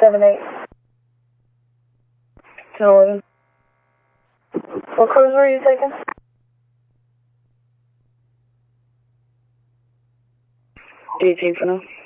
7-8. 10-11. What cruise were you taking? DT for now.